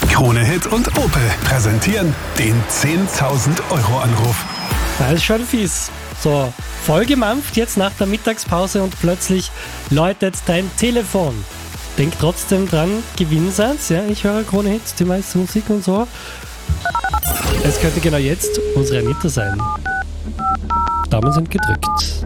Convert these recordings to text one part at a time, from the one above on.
Krone Hit und Opel präsentieren den 10.000 Euro Anruf. Das ist schon fies. So, vollgemampft jetzt nach der Mittagspause und plötzlich läutet dein Telefon. Denk trotzdem dran, Gewinnsatz. Ja, ich höre Krone Hit, die meiste Musik und so. Es könnte genau jetzt unsere Anita sein. Daumen sind gedrückt.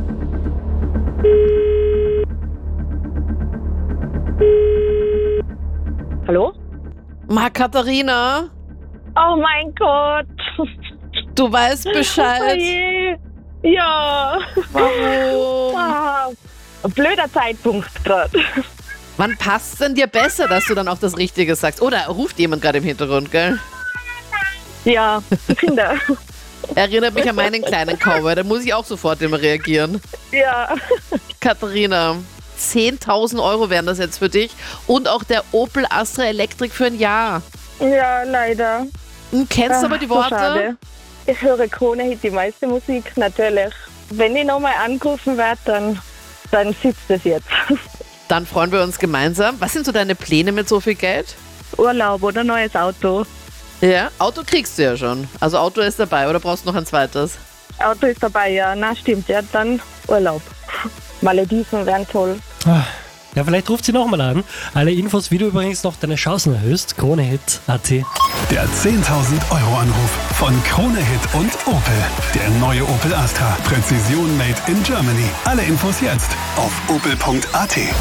Hallo? Katharina, Oh mein Gott. du weißt Bescheid. Oje. Ja. Warum? Ein blöder Zeitpunkt gerade. Wann passt es denn dir besser, dass du dann auch das Richtige sagst? Oder ruft jemand gerade im Hintergrund, gell? Ja, Kinder. Erinnert mich an meinen kleinen Cowboy, da muss ich auch sofort immer reagieren. Ja. Katharina, 10.000 Euro wären das jetzt für dich und auch der Opel Astra Electric für ein Jahr. Ja, leider. Kennst du aber die So Worte? schade. Ich höre Krone Hit, die meiste Musik, natürlich. Wenn ich nochmal angerufen werde, dann sitzt es jetzt. Dann freuen wir uns gemeinsam. Was sind so deine Pläne mit so viel Geld? Urlaub oder neues Auto. Ja, Auto kriegst du ja schon. Also Auto ist dabei oder brauchst du noch ein zweites? Auto ist dabei, ja. Na, stimmt, ja. Dann Urlaub. Malediven wären toll. Ja, vielleicht ruft sie nochmal an. Alle Infos, wie du übrigens noch deine Chancen erhöhst. KroneHit.at. Der 10.000 Euro Anruf von Krone Hit und Opel. Der neue Opel Astra. Präzision made in Germany. Alle Infos jetzt auf opel.at.